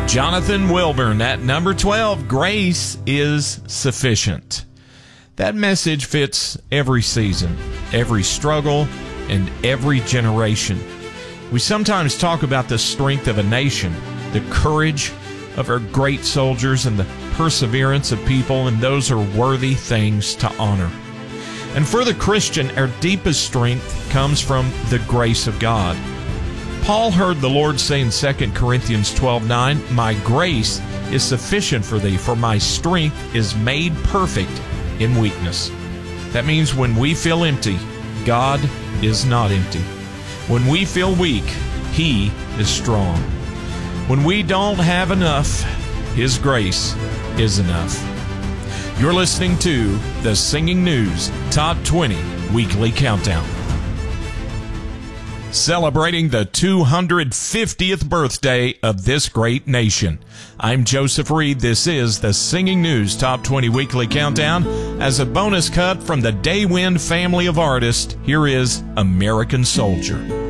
Jonathan Wilburn at number 12, Grace is Sufficient. That message fits every season, every struggle, and every generation. We sometimes talk about the strength of a nation, the courage of our great soldiers, and the perseverance of people, and those are worthy things to honor. And for the Christian, our deepest strength comes from the grace of God. Paul heard the Lord say in 2 Corinthians 12:9, "My grace is sufficient for thee, for my strength is made perfect in weakness." That means when we feel empty, God is not empty. When we feel weak, He is strong. When we don't have enough, His grace is enough. You're listening to the Singing News Top 20 Weekly Countdown. Celebrating the 250th birthday of this great nation. I'm Joseph Reed. This is the Singing News Top 20 Weekly Countdown. As a bonus cut from the Day Wind family of artists, here is American Soldier.